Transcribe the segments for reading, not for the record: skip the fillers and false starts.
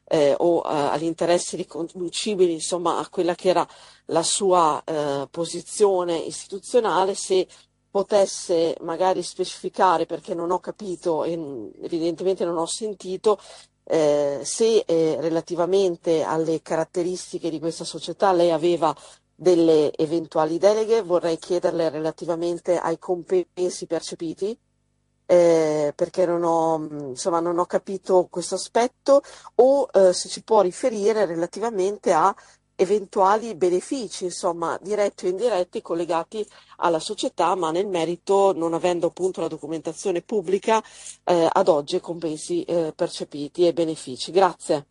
o agli interessi riconducibili, insomma, a quella che era la sua posizione istituzionale, se potesse magari specificare, perché non ho capito e evidentemente non ho sentito, se relativamente alle caratteristiche di questa società lei aveva delle eventuali deleghe. Vorrei chiederle relativamente ai compensi percepiti, perché insomma, non ho capito questo aspetto, o se ci può riferire relativamente a eventuali benefici, insomma, diretti o indiretti collegati alla società, ma nel merito, non avendo appunto la documentazione pubblica, ad oggi compensi percepiti e benefici. Grazie.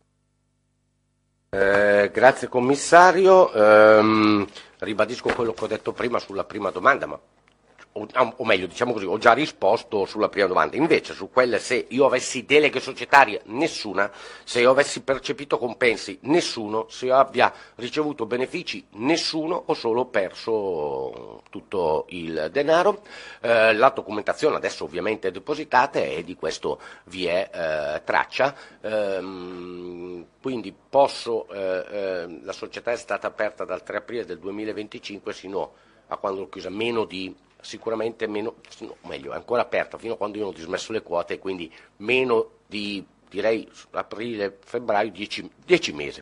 Grazie commissario. Ribadisco quello che ho detto prima sulla prima domanda, ma o meglio, diciamo così, ho già risposto sulla prima domanda. Invece su quelle, se io avessi deleghe societarie, nessuna; se io avessi percepito compensi, nessuno; se io abbia ricevuto benefici, nessuno; ho solo perso tutto il denaro. La documentazione adesso ovviamente è depositata e di questo vi è traccia. Quindi la società è stata aperta dal 3 aprile del 2025 sino a quando l'ho chiusa, sicuramente meno, no, meglio, è ancora aperta fino a quando io non ho dismesso le quote, quindi meno di, direi, aprile, febbraio, 10 mesi.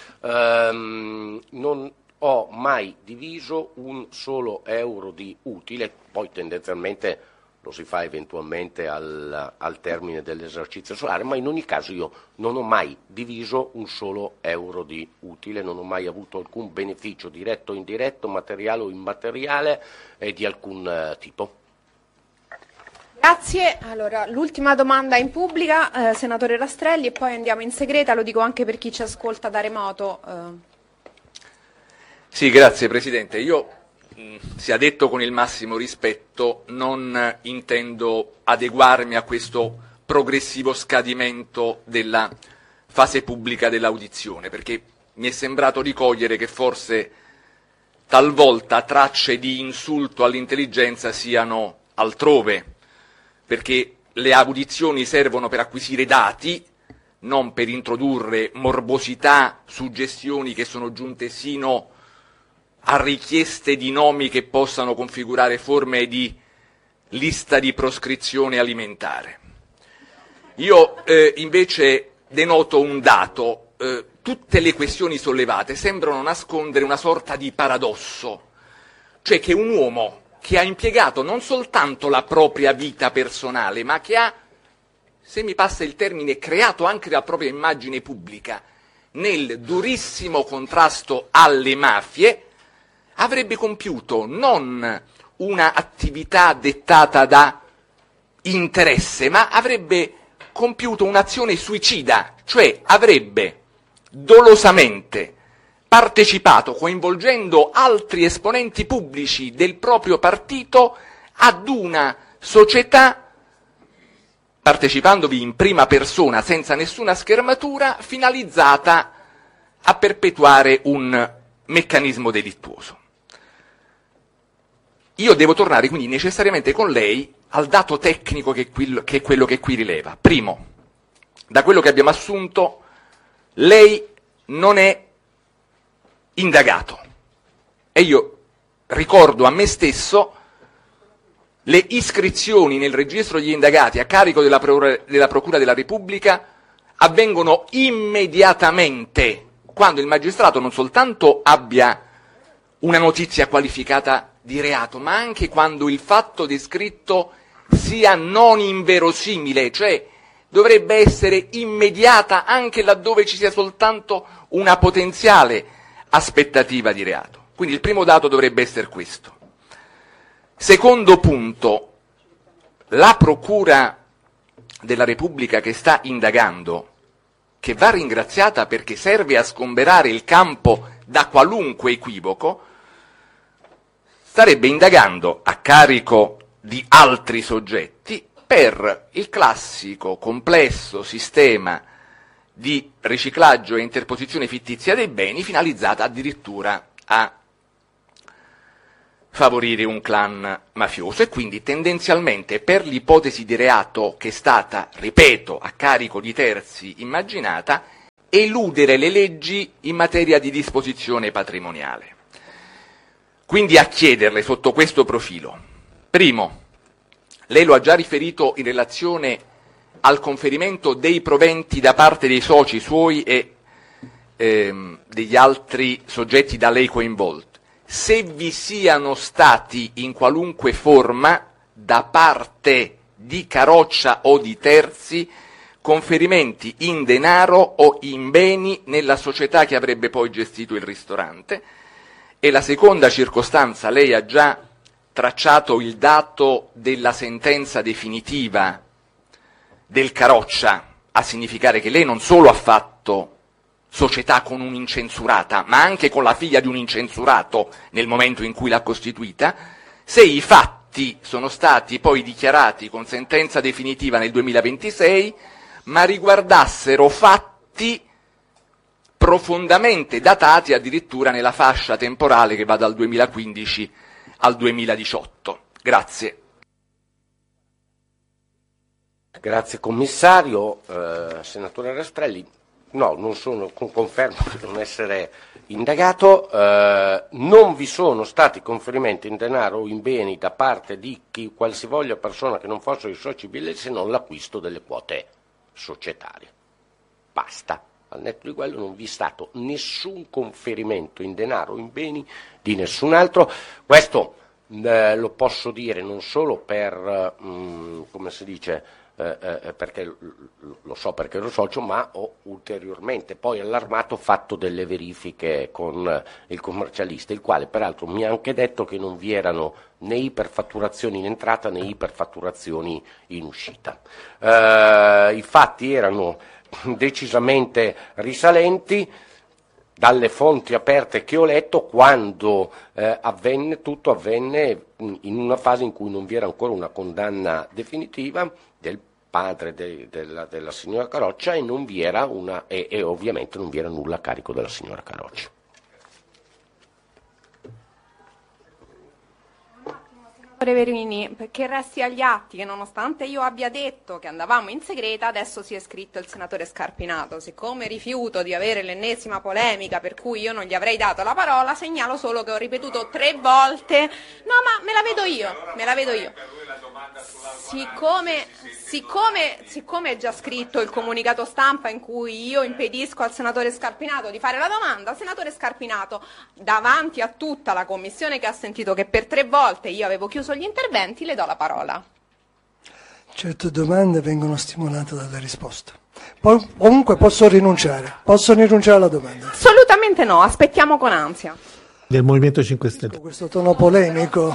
Non ho mai diviso un solo euro di utile, poi tendenzialmente lo si fa eventualmente al termine dell'esercizio solare, ma in ogni caso io non ho mai diviso un solo euro di utile, non ho mai avuto alcun beneficio diretto o indiretto, materiale o immateriale di alcun tipo. Grazie. Allora, l'ultima domanda in pubblica, senatore Rastrelli, e poi andiamo in segreta, lo dico anche per chi ci ascolta da remoto. Sì, grazie Presidente. Io, sia detto con il massimo rispetto, non intendo adeguarmi a questo progressivo scadimento della fase pubblica dell'audizione, perché mi è sembrato di cogliere che forse talvolta tracce di insulto all'intelligenza siano altrove, perché le audizioni servono per acquisire dati, non per introdurre morbosità, suggestioni che sono giunte sino a richieste di nomi che possano configurare forme di lista di proscrizione alimentare. Io invece denoto un dato. Tutte le questioni sollevate sembrano nascondere una sorta di paradosso, cioè che un uomo che ha impiegato non soltanto la propria vita personale, ma che ha, se mi passa il termine, creato anche la propria immagine pubblica nel durissimo contrasto alle mafie, avrebbe compiuto non una attività dettata da interesse, ma avrebbe compiuto un'azione suicida, cioè avrebbe dolosamente partecipato, coinvolgendo altri esponenti pubblici del proprio partito, ad una società, partecipandovi in prima persona senza nessuna schermatura, finalizzata a perpetuare un meccanismo delittuoso. Io devo tornare quindi necessariamente con lei al dato tecnico che è quello che qui rileva. Primo, da quello che abbiamo assunto, lei non è indagato. E io ricordo a me stesso le iscrizioni nel registro degli indagati a carico della Procura della Repubblica avvengono immediatamente quando il magistrato non soltanto abbia una notizia qualificata di reato, ma anche quando il fatto descritto sia non inverosimile, cioè dovrebbe essere immediata anche laddove ci sia soltanto una potenziale aspettativa di reato. Quindi il primo dato dovrebbe essere questo. Secondo punto, la Procura della Repubblica che sta indagando, che va ringraziata perché serve a sgomberare il campo da qualunque equivoco, starebbe indagando a carico di altri soggetti per il classico complesso sistema di riciclaggio e interposizione fittizia dei beni finalizzata addirittura a favorire un clan mafioso, e quindi tendenzialmente per l'ipotesi di reato che è stata, ripeto, a carico di terzi immaginata, eludere le leggi in materia di disposizione patrimoniale. Quindi a chiederle sotto questo profilo: primo, lei lo ha già riferito in relazione al conferimento dei proventi da parte dei soci suoi e degli altri soggetti da lei coinvolti, se vi siano stati in qualunque forma da parte di Caroccia o di terzi conferimenti in denaro o in beni nella società che avrebbe poi gestito il ristorante. E la seconda circostanza, lei ha già tracciato il dato della sentenza definitiva del Caroccia, a significare che lei non solo ha fatto società con un'incensurata, ma anche con la figlia di un incensurato nel momento in cui l'ha costituita, se i fatti sono stati poi dichiarati con sentenza definitiva nel 2026, ma riguardassero fatti profondamente datati addirittura nella fascia temporale che va dal 2015 al 2018. Grazie. Grazie commissario. Senatore Rastrelli, no, non sono, confermo di non essere indagato, non vi sono stati conferimenti in denaro o in beni da parte di qualsivoglia persona che non fossero i soci BL se non l'acquisto delle quote societarie. Basta. Al netto di quello non vi è stato nessun conferimento in denaro o in beni di nessun altro. Questo lo posso dire non solo per, come si dice, perché lo so perché ero socio, ma ho ulteriormente poi allarmato, fatto delle verifiche con il commercialista, il quale peraltro mi ha anche detto che non vi erano né iperfatturazioni in entrata né iperfatturazioni in uscita. I fatti erano decisamente risalenti dalle fonti aperte che ho letto, quando tutto avvenne in una fase in cui non vi era ancora una condanna definitiva del padre della signora Caroccia e non vi era e ovviamente non vi era nulla a carico della signora Caroccia. Verini, perché resti agli atti che nonostante io abbia detto che andavamo in segreta, adesso si è scritto il senatore Scarpinato. Siccome rifiuto di avere l'ennesima polemica per cui io non gli avrei dato la parola, segnalo solo che ho ripetuto 3 volte. No, ma me la vedo io. Siccome è già scritto il comunicato stampa in cui io impedisco al senatore Scarpinato di fare la domanda, il senatore Scarpinato, davanti a tutta la commissione che ha sentito che per 3 volte io avevo chiuso gli interventi, le do la parola. Certe domande vengono stimolate dalle risposte. Comunque posso rinunciare alla domanda. Assolutamente no, aspettiamo con ansia. Del Movimento 5 Stelle. Con questo tono polemico.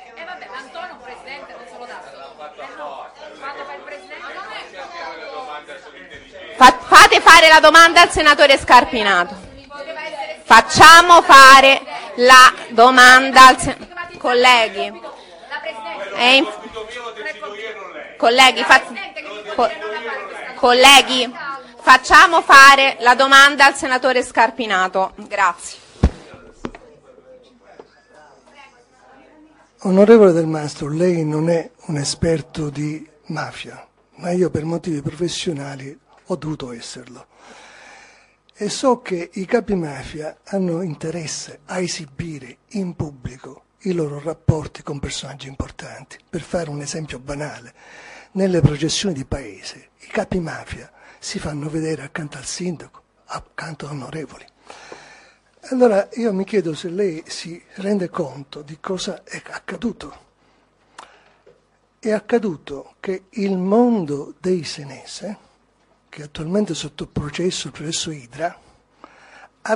Fate fare la domanda al senatore Scarpinato. Facciamo fare la domanda al senatore. Colleghi, facciamo fare la domanda al senatore Scarpinato. Grazie. Onorevole Del Mastro, lei non è un esperto di mafia, ma io per motivi professionali ho dovuto esserlo. E so che i capi mafia hanno interesse a esibire in pubblico i loro rapporti con personaggi importanti. Per fare un esempio banale, nelle processioni di paese i capi mafia si fanno vedere accanto al sindaco, accanto ad onorevoli. Allora io mi chiedo se lei si rende conto di cosa è accaduto. È accaduto che il mondo dei Senese, che attualmente è sotto processo, il processo Idra, ha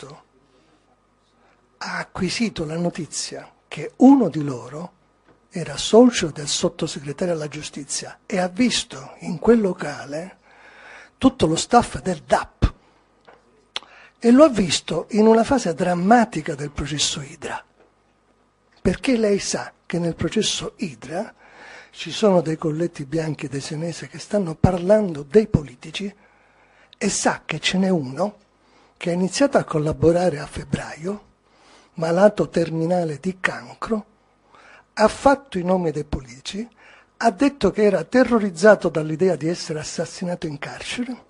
acquisito la notizia che uno di loro era socio del sottosegretario alla giustizia e ha visto in quel locale tutto lo staff del DAP e lo ha visto in una fase drammatica del processo Idra, perché lei sa che nel processo Idra ci sono dei colletti bianchi dei Senese che stanno parlando dei politici e sa che ce n'è uno che ha iniziato a collaborare a febbraio, malato terminale di cancro, ha fatto i nomi dei politici, ha detto che era terrorizzato dall'idea di essere assassinato in carcere,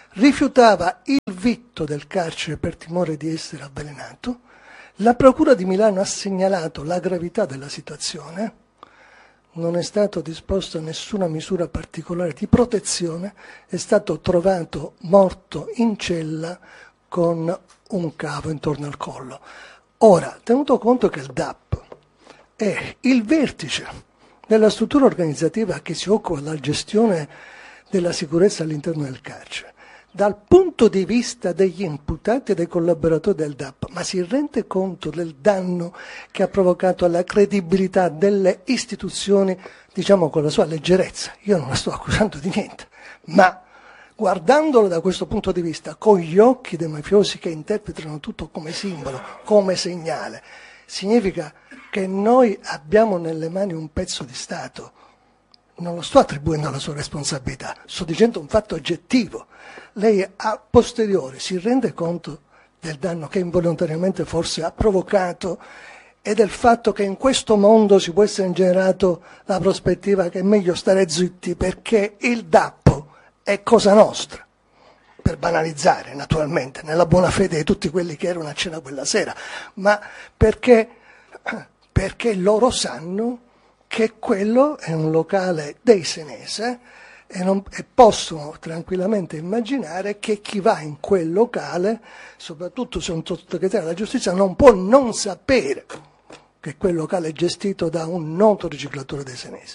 rifiutava il vitto del carcere per timore di essere avvelenato. La Procura di Milano ha segnalato la gravità della situazione, non è stato disposto nessuna misura particolare di protezione, è stato trovato morto in cella con un cavo intorno al collo. Ora, tenuto conto che il DAP è il vertice della struttura organizzativa che si occupa della gestione della sicurezza all'interno del carcere, dal punto di vista degli imputati e dei collaboratori del DAP, ma si rende conto del danno che ha provocato alla credibilità delle istituzioni, diciamo con la sua leggerezza. Io non la sto accusando di niente, ma guardandolo da questo punto di vista, con gli occhi dei mafiosi che interpretano tutto come simbolo, come segnale, significa che noi abbiamo nelle mani un pezzo di Stato. Non lo sto attribuendo alla sua responsabilità, sto dicendo un fatto oggettivo. Lei a posteriori si rende conto del danno che involontariamente forse ha provocato e del fatto che in questo mondo si può essere generato la prospettiva che è meglio stare zitti perché il DAP è cosa nostra, per banalizzare naturalmente, nella buona fede di tutti quelli che erano a cena quella sera, ma perché loro sanno che quello è un locale dei Senese e possono tranquillamente immaginare che chi va in quel locale, soprattutto se un sottosegretario della giustizia, non può non sapere che quel locale è gestito da un noto riciclatore dei Senesi.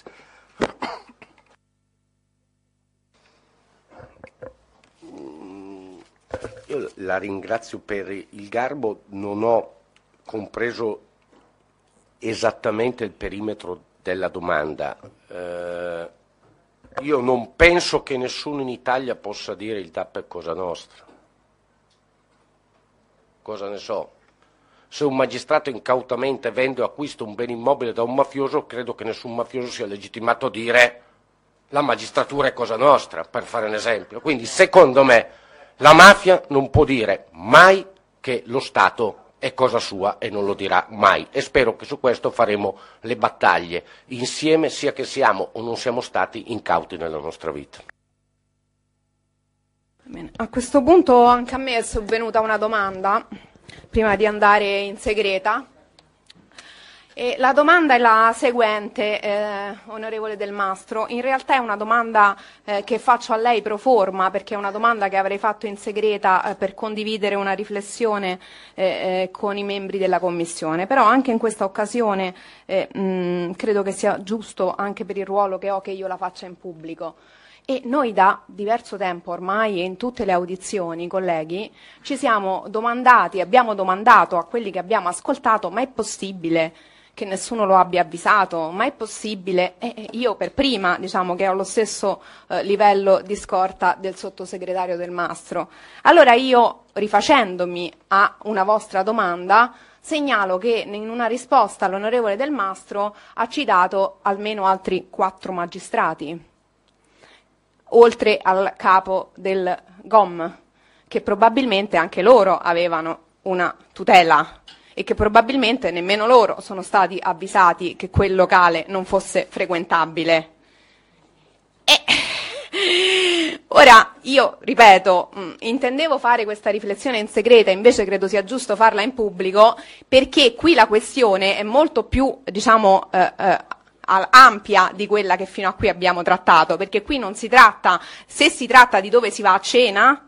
Io la ringrazio per il garbo, non ho compreso esattamente il perimetro della domanda. Io non penso che nessuno in Italia possa dire il DAP è cosa nostra. Cosa ne so? Se un magistrato incautamente vende o acquista un bene immobile da un mafioso, credo che nessun mafioso sia legittimato a dire la magistratura è cosa nostra, per fare un esempio. Quindi, secondo me, la mafia non può dire mai che lo Stato è cosa sua e non lo dirà mai, e spero che su questo faremo le battaglie insieme, sia che siamo o non siamo stati incauti nella nostra vita. Bene. A questo punto anche a me è sovvenuta una domanda prima di andare in segreta. E la domanda è la seguente, onorevole Del Mastro. In realtà è una domanda che faccio a lei pro forma, perché è una domanda che avrei fatto in segreta per condividere una riflessione con i membri della Commissione. Però anche in questa occasione credo che sia giusto, anche per il ruolo che ho, che io la faccia in pubblico. E noi da diverso tempo ormai, e in tutte le audizioni, colleghi, ci siamo domandati, abbiamo domandato a quelli che abbiamo ascoltato: ma è possibile che nessuno lo abbia avvisato? Ma è possibile? Io per prima, diciamo, che ho lo stesso livello di scorta del sottosegretario Del Mastro. Allora io, rifacendomi a una vostra domanda, segnalo che in una risposta l'onorevole Del Mastro ha citato almeno altri 4 magistrati, oltre al capo del GOM, che probabilmente anche loro avevano una tutela e che probabilmente nemmeno loro sono stati avvisati che quel locale non fosse frequentabile. Ora, io ripeto, intendevo fare questa riflessione in segreta, invece credo sia giusto farla in pubblico, perché qui la questione è molto più, diciamo, ampia di quella che fino a qui abbiamo trattato, perché qui non si tratta, se si tratta di dove si va a cena,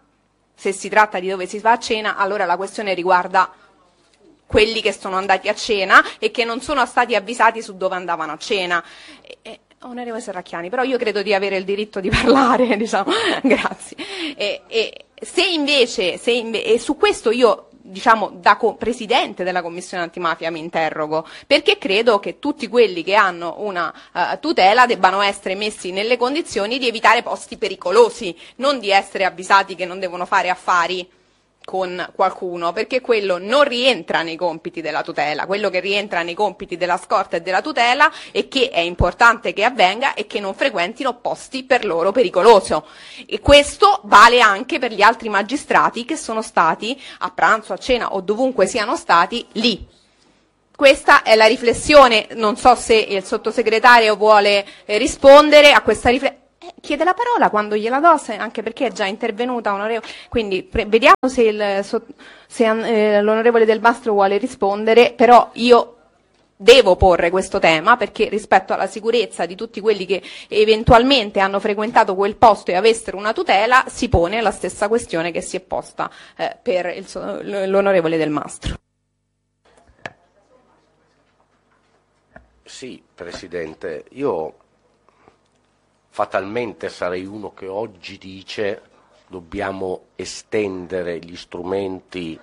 allora la questione riguarda quelli che sono andati a cena e che non sono stati avvisati su dove andavano a cena. Onorevole Serracchiani, però io credo di avere il diritto di parlare, diciamo, grazie. Se invece, e su questo io, diciamo, da presidente della Commissione Antimafia mi interrogo, perché credo che tutti quelli che hanno una tutela debbano essere messi nelle condizioni di evitare posti pericolosi, non di essere avvisati che non devono fare affari con qualcuno, perché quello non rientra nei compiti della tutela. Quello che rientra nei compiti della scorta e della tutela è che è importante che avvenga e che non frequentino posti per loro pericolosi. E questo vale anche per gli altri magistrati che sono stati a pranzo, a cena o dovunque siano stati lì. Questa è la riflessione, non so se il sottosegretario vuole rispondere a questa riflessione. Chiede la parola quando gliela do, anche perché è già intervenuta, onorevole. Quindi vediamo se, l'onorevole Del Mastro vuole rispondere, però io devo porre questo tema perché rispetto alla sicurezza di tutti quelli che eventualmente hanno frequentato quel posto e avessero una tutela, si pone la stessa questione che si è posta per l'onorevole Del Mastro. Sì, Presidente, io fatalmente sarei uno che oggi dice dobbiamo estendere gli strumenti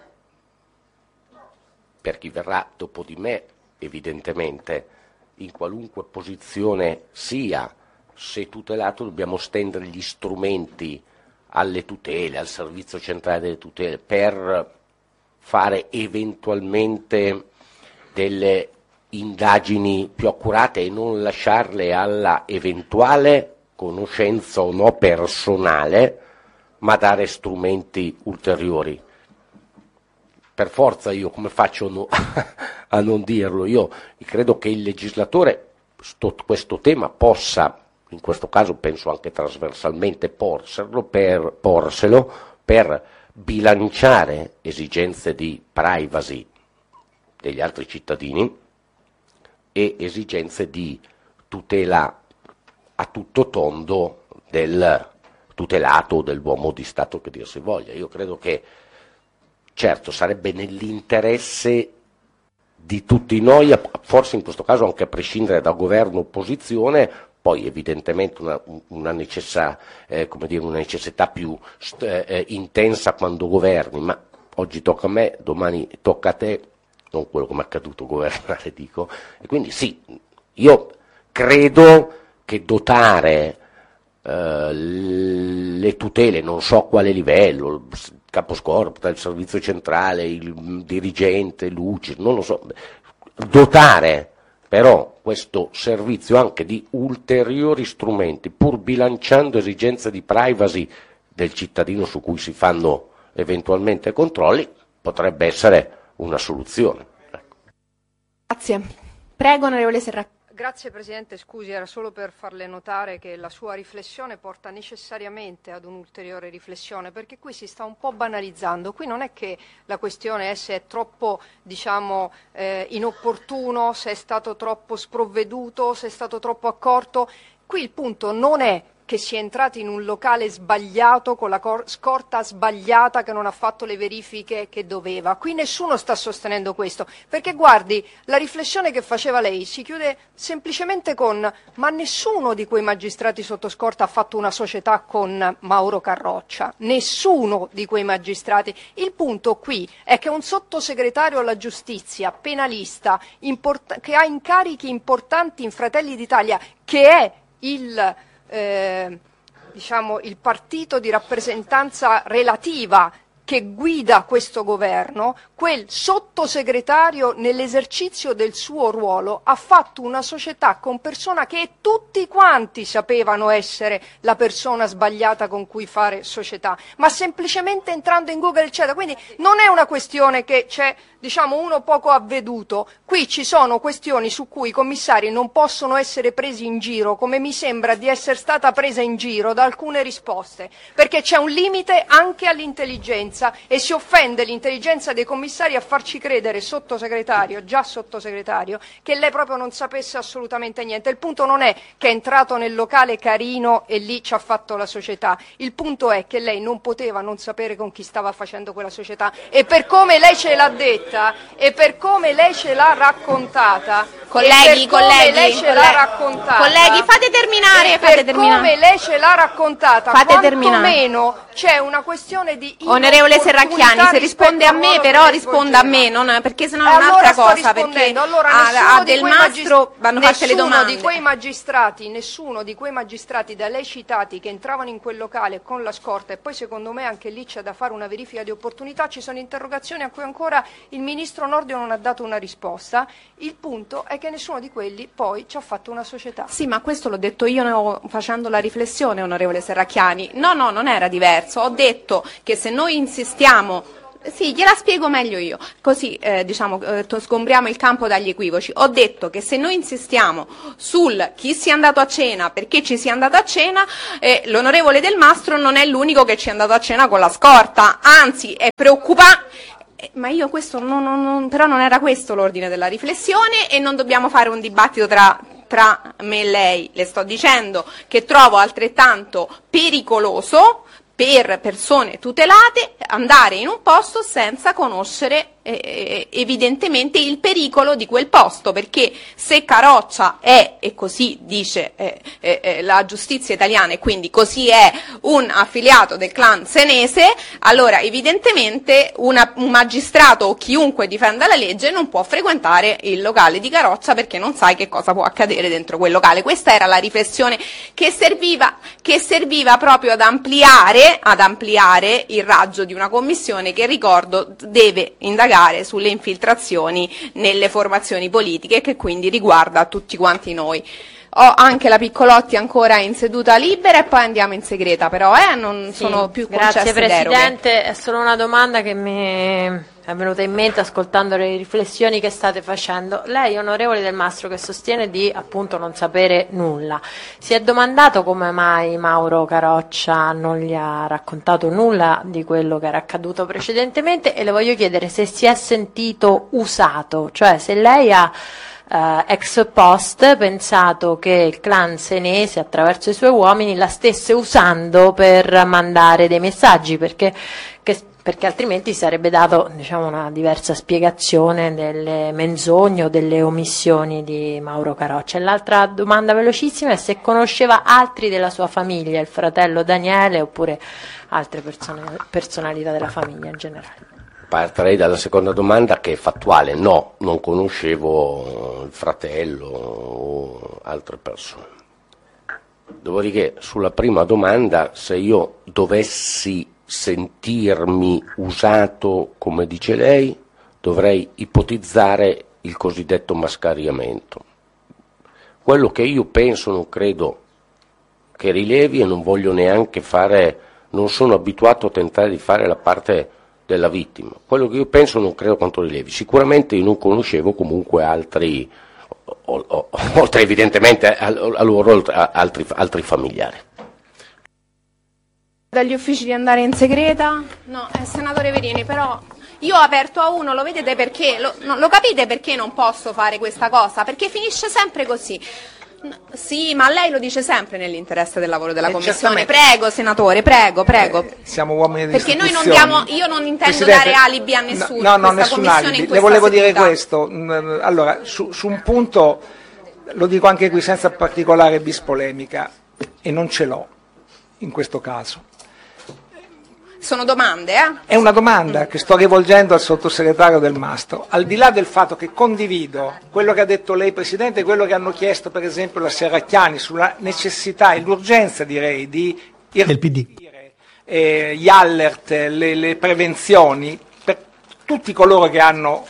per chi verrà dopo di me, evidentemente, in qualunque posizione sia, se tutelato dobbiamo estendere gli strumenti alle tutele, al servizio centrale delle tutele, per fare eventualmente delle indagini più accurate e non lasciarle alla eventuale conoscenza o no personale, ma dare strumenti ulteriori. Per forza io come faccio a non dirlo? Io credo che il legislatore questo tema possa, in questo caso penso anche trasversalmente, porselo per bilanciare esigenze di privacy degli altri cittadini e esigenze di tutela a tutto tondo del tutelato o dell'uomo di Stato, che dir si voglia. Io credo che certo sarebbe nell'interesse di tutti noi, forse in questo caso anche a prescindere da governo o opposizione, poi evidentemente una necessità più intensa quando governi, ma oggi tocca a me, domani tocca a te, non quello come è accaduto governare, dico, e quindi sì, io credo che dotare le tutele, non so a quale livello, il caposcorpo, il servizio centrale, il dirigente, l'UCI, non lo so, dotare però questo servizio anche di ulteriori strumenti, pur bilanciando esigenze di privacy del cittadino su cui si fanno eventualmente controlli, potrebbe essere una soluzione. Ecco. Grazie. Prego, onorevole Serracchiani. Grazie Presidente, scusi, era solo per farle notare che la sua riflessione porta necessariamente ad un'ulteriore riflessione, perché qui si sta un po' banalizzando. Qui non è che la questione è se è troppo, inopportuno, se è stato troppo sprovveduto, se è stato troppo accorto. Qui il punto non è che si è entrati in un locale sbagliato, con la scorta sbagliata, che non ha fatto le verifiche che doveva. Qui nessuno sta sostenendo questo, perché guardi, la riflessione che faceva lei si chiude semplicemente con ma nessuno di quei magistrati sotto scorta ha fatto una società con Mauro Carroccia, nessuno di quei magistrati. Il punto qui è che un sottosegretario alla giustizia, penalista, che ha incarichi importanti in Fratelli d'Italia, che è il partito di rappresentanza relativa che guida questo governo, quel sottosegretario nell'esercizio del suo ruolo ha fatto una società con persona che tutti quanti sapevano essere la persona sbagliata con cui fare società, ma semplicemente entrando in Google eccetera. Quindi non è una questione che c'è uno poco avveduto, qui ci sono questioni su cui i commissari non possono essere presi in giro, come mi sembra di essere stata presa in giro da alcune risposte, perché c'è un limite anche all'intelligenza e si offende l'intelligenza dei commissari a farci credere, già sottosegretario, che lei proprio non sapesse assolutamente niente. Il punto non è che è entrato nel locale carino e lì ci ha fatto la società, il punto è che lei non poteva non sapere con chi stava facendo quella società e per come lei ce l'ha detta e per come lei ce l'ha raccontata, colleghi, fate terminare, come lei ce l'ha raccontata, quantomeno c'è una questione di onorevole Serracchiani, se risponde a me però risponda a me, perché sennò è un'altra cosa, perché a Del Mastro vanno fatte le domande. Nessuno di quei magistrati da lei citati che entravano in quel locale con la scorta, e poi secondo me anche lì c'è da fare una verifica di opportunità, ci sono interrogazioni a cui ancora il Ministro Nordio non ha dato una risposta, il punto è che nessuno di quelli poi ci ha fatto una società. Sì, ma questo l'ho detto io facendo la riflessione, onorevole Serracchiani. No, non era diverso. Ho detto che se noi insistiamo Sì, gliela spiego meglio io, così sgombriamo il campo dagli equivoci. Ho detto che se noi insistiamo sul chi sia andato a cena, perché ci sia andato a cena, l'onorevole Del Mastro non è l'unico che ci è andato a cena con la scorta, anzi è preoccupante. Ma io questo però non era questo l'ordine della riflessione e non dobbiamo fare un dibattito tra me e lei. Le sto dicendo che trovo altrettanto pericoloso per persone tutelate andare in un posto senza conoscere evidentemente il pericolo di quel posto, perché se Caroccia è, e così dice la giustizia italiana, e quindi così è un affiliato del clan senese, allora evidentemente un magistrato o chiunque difenda la legge non può frequentare il locale di Caroccia perché non sai che cosa può accadere dentro quel locale. Questa era la riflessione che serviva proprio ad ampliare il raggio di una commissione che, ricordo, deve indagare sulle infiltrazioni nelle formazioni politiche, che quindi riguarda tutti quanti noi. Ho anche la Piccolotti ancora in seduta libera e poi andiamo in segreta, però non sono più concesse Grazie Presidente, deroghe. è solo una domanda che mi è venuta in mente ascoltando le riflessioni che state facendo. Lei, onorevole Del Mastro, che sostiene di appunto non sapere nulla, si è domandato come mai Mauro Caroccia non gli ha raccontato nulla di quello che era accaduto precedentemente, e le voglio chiedere se si è sentito usato, cioè se lei ha ex post pensato che il clan senese attraverso i suoi uomini la stesse usando per mandare dei messaggi, perché altrimenti sarebbe dato, diciamo, una diversa spiegazione delle menzogne o delle omissioni di Mauro Caroccia. E l'altra domanda velocissima è se conosceva altri della sua famiglia, il fratello Daniele oppure altre personalità della famiglia in generale. Partirei dalla seconda domanda, che è fattuale: no, non conoscevo il fratello o altre persone. Dopodiché, sulla prima domanda, se io dovessi sentirmi usato, come dice lei, dovrei ipotizzare il cosiddetto mascariamento. Quello che io penso non credo che rilevi, e non voglio neanche non sono abituato a tentare di fare la parte della vittima. Quello che io penso non credo quanto rilevi. Sicuramente io non conoscevo comunque altri, oltre evidentemente a loro, altri familiari. Dagli uffici di andare in segreta? No, senatore Verini, però io ho aperto a uno, lo vedete perché? Lo capite perché non posso fare questa cosa? Perché finisce sempre così. Sì, ma lei lo dice sempre nell'interesse del lavoro della Commissione. Prego, senatore, prego. Siamo uomini di perché noi io non intendo Presidente, dare alibi a nessuno. No, nessun alibi. Le volevo dire questo. Allora, su un punto, lo dico anche qui senza particolare bispolemica, e non ce l'ho in questo caso. Sono domande, È una domanda che sto rivolgendo al sottosegretario Del Mastro. Al di là del fatto che condivido quello che ha detto lei, Presidente, e quello che hanno chiesto per esempio la Serracchiani sulla necessità e l'urgenza, direi, di irrobustire gli alert, le prevenzioni per tutti coloro che hanno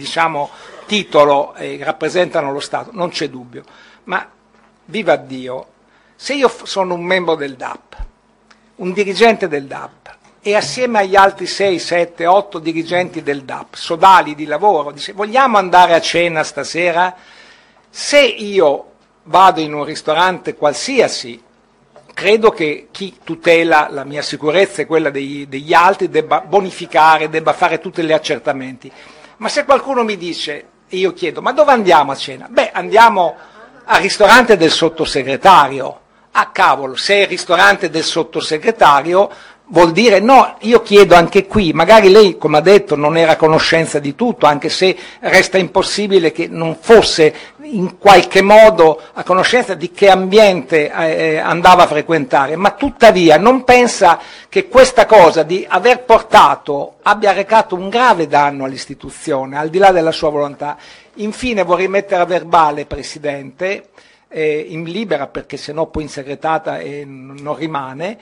titolo e rappresentano lo Stato, non c'è dubbio. Ma viva Dio, se io sono un membro del DAP, un dirigente del DAP, e assieme agli altri 6, 7, 8 dirigenti del DAP, sodali di lavoro, dice: vogliamo andare a cena stasera? Se io vado in un ristorante qualsiasi, credo che chi tutela la mia sicurezza e quella degli altri debba bonificare, debba fare tutti gli accertamenti. Ma se qualcuno mi dice, e io chiedo: ma dove andiamo a cena? Beh, andiamo al ristorante del sottosegretario. Ah cavolo, se è il ristorante del sottosegretario vuol dire no. Io chiedo anche qui, magari lei, come ha detto, non era a conoscenza di tutto, anche se resta impossibile che non fosse in qualche modo a conoscenza di che ambiente andava a frequentare, ma tuttavia non pensa che questa cosa di aver portato abbia recato un grave danno all'istituzione, al di là della sua volontà. Infine vorrei mettere a verbale, Presidente, in libera, perché sennò poi insegretata e non rimane,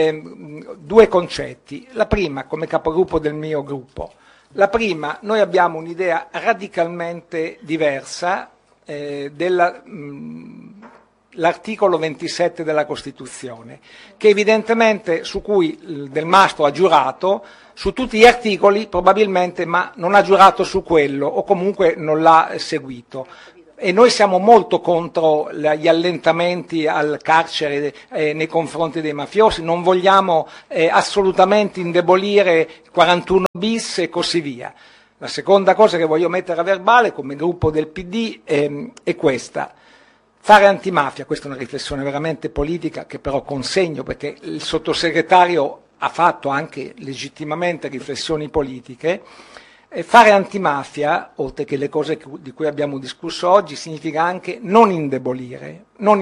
due concetti. La prima, come capogruppo del mio gruppo, noi abbiamo un'idea radicalmente diversa della l'articolo 27 della Costituzione, che evidentemente su cui Del Mastro ha giurato su tutti gli articoli probabilmente, ma non ha giurato su quello o comunque non l'ha seguito. E noi siamo molto contro gli allentamenti al carcere nei confronti dei mafiosi, non vogliamo assolutamente indebolire 41 bis e così via. La seconda cosa che voglio mettere a verbale come gruppo del PD è questa. Fare antimafia, questa è una riflessione veramente politica che però consegno perché il sottosegretario ha fatto anche legittimamente riflessioni politiche. Fare antimafia, oltre che le cose di cui abbiamo discusso oggi, significa anche non indebolire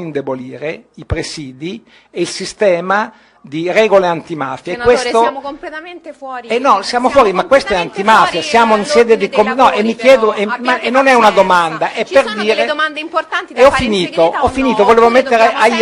i presidi e il sistema di regole antimafia. Senatore, e questo siamo completamente fuori. no, siamo fuori, ma questa è antimafia, siamo in sede di no, e mi chiedo, e non è una domanda, è per dire. Delle domande importanti da e ho fare finito, in segreta, ho finito, no? volevo mettere agli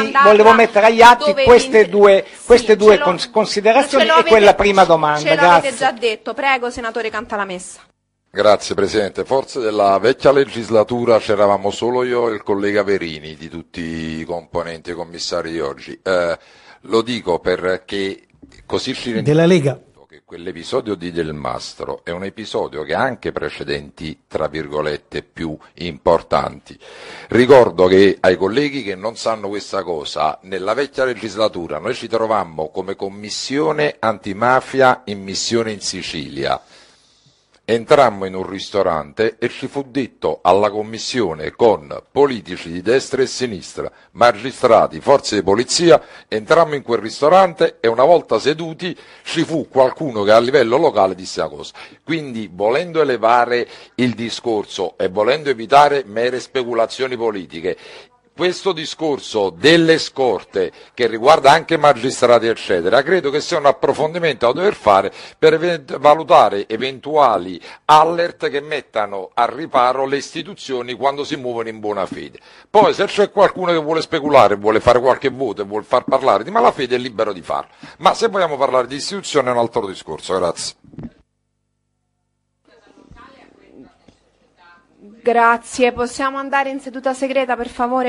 atti queste due considerazioni e quella prima domanda. Ce l'avete Grazie. già detto, prego senatore Cantalamessa. Grazie Presidente, forse della vecchia legislatura c'eravamo solo io e il collega Verini di tutti i componenti e commissari di oggi. Lo dico perché così ci rendiamo della Lega. Che quell'episodio di Del Mastro è un episodio che ha anche precedenti, tra virgolette, più importanti. Ricordo che ai colleghi che non sanno questa cosa, nella vecchia legislatura noi ci trovammo come commissione antimafia in missione in Sicilia. Entrammo in un ristorante e ci fu detto alla commissione con politici di destra e sinistra, magistrati, forze di polizia, entrammo in quel ristorante e una volta seduti ci fu qualcuno che a livello locale disse la cosa. Quindi volendo elevare il discorso e volendo evitare mere speculazioni politiche, questo discorso delle scorte, che riguarda anche magistrati eccetera, credo che sia un approfondimento da dover fare per valutare eventuali alert che mettano a riparo le istituzioni quando si muovono in buona fede. Poi se c'è qualcuno che vuole speculare, vuole fare qualche voto e vuole far parlare di malafede è libero di farlo, ma se vogliamo parlare di istituzione è un altro discorso. Grazie. Grazie, possiamo andare in seduta segreta per favore?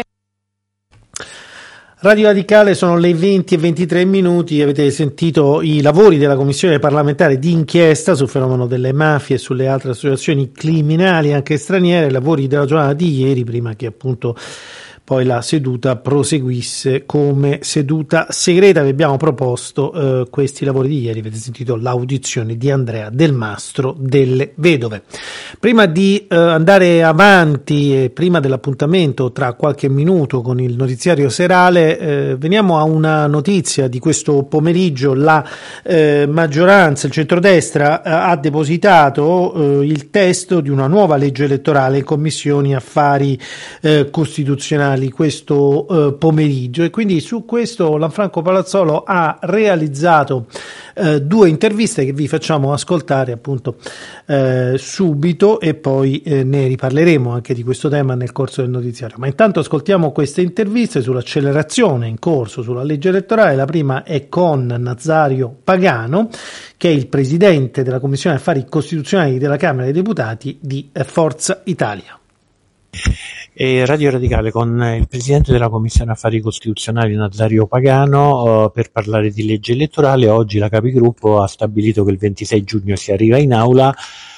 Radio Radicale, sono le 20:23, avete sentito i lavori della Commissione parlamentare di inchiesta sul fenomeno delle mafie e sulle altre associazioni criminali anche straniere, lavori della giornata di ieri prima che appunto poi la seduta proseguisse come seduta segreta. Vi abbiamo proposto questi lavori di ieri, avete sentito l'audizione di Andrea Del Mastro delle Vedove. Prima di andare avanti e prima dell'appuntamento tra qualche minuto con il notiziario serale, veniamo a una notizia di questo pomeriggio. La maggioranza, il centrodestra, ha depositato il testo di una nuova legge elettorale in commissioni affari costituzionali questo pomeriggio, e quindi su questo Lanfranco Palazzolo ha realizzato due interviste che vi facciamo ascoltare appunto subito, e poi ne riparleremo anche di questo tema nel corso del notiziario. Ma intanto ascoltiamo queste interviste sull'accelerazione in corso sulla legge elettorale. La prima è con Nazario Pagano, che è il presidente della Commissione Affari Costituzionali della Camera dei Deputati di Forza Italia. Radio Radicale con il presidente della Commissione Affari Costituzionali Nazario Pagano per parlare di legge elettorale. Oggi la Capigruppo ha stabilito che il 26 giugno si arriva in aula.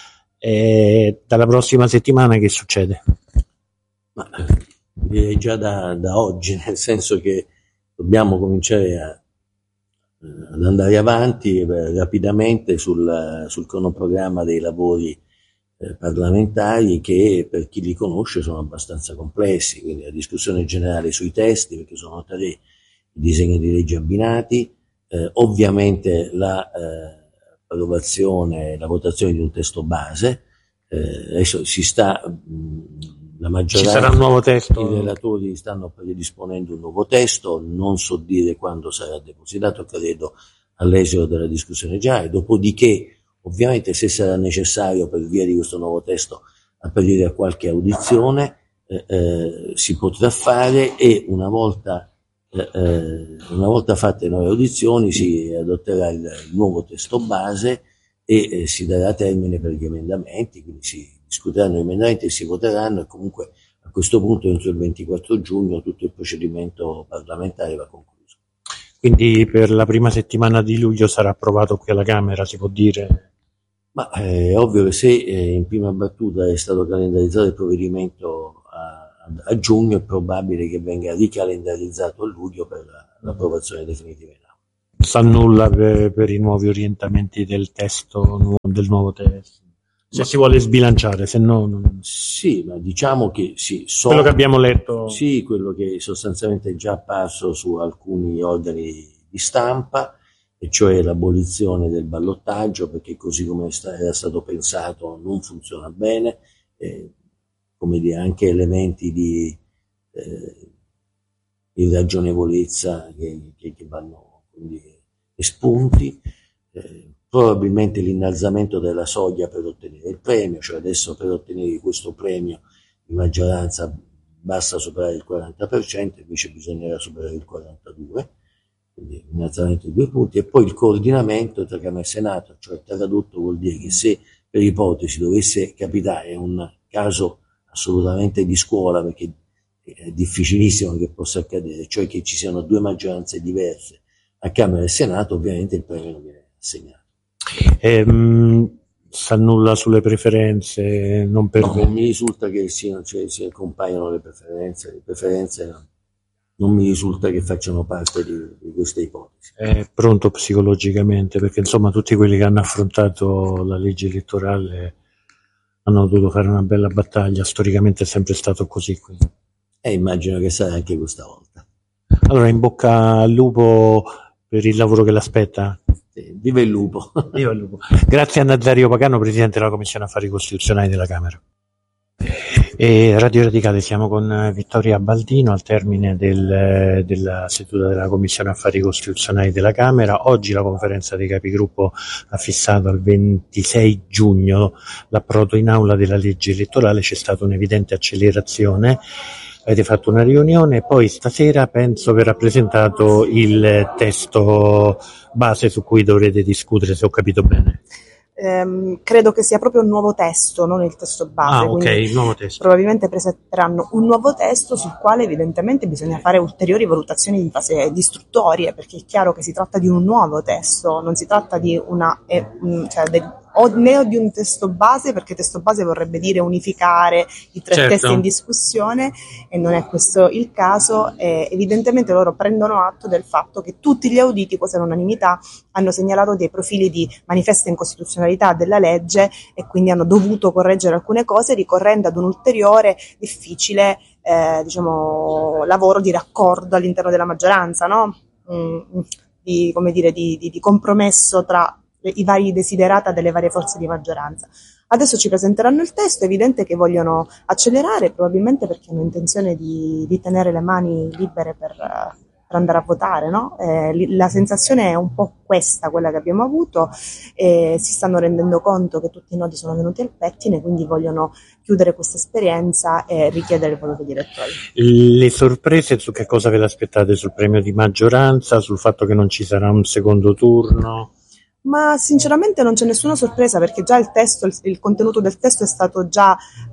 Dalla prossima settimana che succede? Ma direi già da oggi, nel senso che dobbiamo cominciare ad andare avanti rapidamente sul cronoprogramma dei lavori parlamentari, che per chi li conosce sono abbastanza complessi, quindi la discussione generale sui testi, perché sono 3 i disegni di legge abbinati, ovviamente l'approvazione, la votazione di un testo base, adesso la maggioranza, ci sarà un nuovo testo. I relatori stanno predisponendo un nuovo testo, non so dire quando sarà depositato, credo all'esito della discussione generale, dopodiché ovviamente se sarà necessario per via di questo nuovo testo aprire a qualche audizione si potrà fare, e una volta fatte le nuove audizioni si adotterà il nuovo testo base e si darà termine per gli emendamenti, quindi si discuteranno gli emendamenti e si voteranno, e comunque a a questo punto entro il 24 giugno tutto il procedimento parlamentare va concluso. Quindi per la prima settimana di luglio sarà approvato qui alla Camera, si può dire? Ma è ovvio che se in prima battuta è stato calendarizzato il provvedimento a giugno, è probabile che venga ricalendarizzato a luglio per l'approvazione definitiva in Aula. Sa nulla per i nuovi orientamenti del testo, del nuovo testo? Se si vuole sbilanciare, se no... Non... Sì, ma diciamo che sì. Quello che abbiamo letto... Sì, quello che sostanzialmente è già apparso su alcuni organi di stampa, e cioè l'abolizione del ballottaggio, perché così come era stato pensato non funziona bene, come dire, anche elementi di irragionevolezza che vanno quindi espunti, probabilmente l'innalzamento della soglia per ottenere il premio, cioè adesso per ottenere questo premio di maggioranza basta superare il 40%, invece bisognerà superare il 42%, quindi innalzamento di 2 punti, e poi il coordinamento tra Camera e Senato, cioè tradotto vuol dire che se per ipotesi dovesse capitare un caso assolutamente di scuola, perché è difficilissimo che possa accadere, cioè che ci siano 2 maggioranze diverse a Camera e Senato, ovviamente il premio non viene assegnato. Sa nulla sulle preferenze? Non mi risulta che si compaiano le preferenze non mi risulta che facciano parte di queste ipotesi. È pronto psicologicamente, perché insomma tutti quelli che hanno affrontato la legge elettorale hanno dovuto fare una bella battaglia, storicamente è sempre stato così. Immagino che sarà anche questa volta. Allora, in bocca al lupo per il lavoro che l'aspetta. Viva il lupo. Viva il lupo. Grazie a Nazario Pagano, Presidente della Commissione Affari Costituzionali della Camera. E Radio Radicale, siamo con Vittoria Baldino al termine della seduta della Commissione Affari Costituzionali della Camera. Oggi la conferenza dei capigruppo ha fissato al 26 giugno l'approdo in aula della legge elettorale, c'è stata un'evidente accelerazione. Avete fatto una riunione e poi stasera penso verrà presentato il testo base su cui dovrete discutere, se ho capito bene. Credo che sia proprio un nuovo testo, non il testo base. Ok, il nuovo testo. Probabilmente presenteranno un nuovo testo sul quale evidentemente bisogna fare ulteriori valutazioni in fase di istruttorie, perché è chiaro che si tratta di un nuovo testo, non si tratta di né di un testo base, perché testo base vorrebbe dire unificare i 3 testi in discussione, e non è questo il caso. Evidentemente loro prendono atto del fatto che tutti gli auditi, quasi all'unanimità, hanno segnalato dei profili di manifesta incostituzionalità della legge, e quindi hanno dovuto correggere alcune cose, ricorrendo ad un ulteriore difficile lavoro di raccordo all'interno della maggioranza, no? Di compromesso tra i vari desiderata delle varie forze di maggioranza. Adesso ci presenteranno il testo, è evidente che vogliono accelerare, probabilmente perché hanno intenzione di tenere le mani libere per andare a votare, no? La sensazione è un po' questa, quella che abbiamo avuto, si stanno rendendo conto che tutti i nodi sono venuti al pettine, quindi vogliono chiudere questa esperienza e richiedere il voto degli elettori. Le sorprese su che cosa ve l'aspettate? Sul premio di maggioranza, sul fatto che non ci sarà un secondo turno? Ma sinceramente non c'è nessuna sorpresa, perché già il testo, il contenuto del testo è stato già